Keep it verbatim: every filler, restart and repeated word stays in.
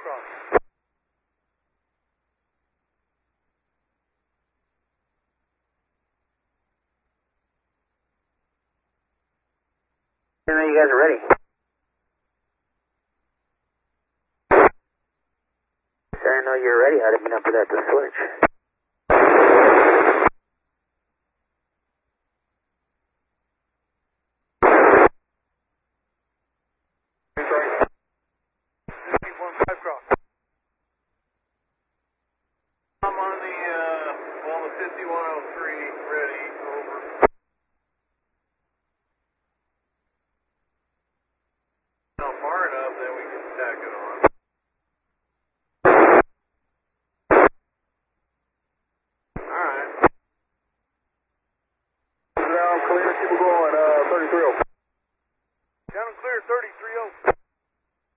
cross. And then you guys are ready. So I know you're ready. How did you know for that to switch? fifty-one five cross. I'm on the, uh, well, the fifty-one oh three, ready, over. Now far enough that we can tack it on.